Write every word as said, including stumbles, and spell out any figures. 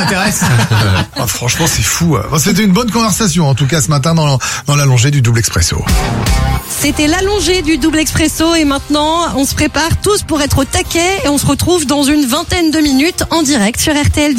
intéresse. Ah, franchement, c'est fou. Bon, c'était une bonne conversation, en tout cas, ce matin, dans, dans l'allongée du double expresso. C'était l'allongée du double expresso et maintenant, on se prépare tous pour être au taquet et on se retrouve dans une vingtaine de minutes en direct sur R T L.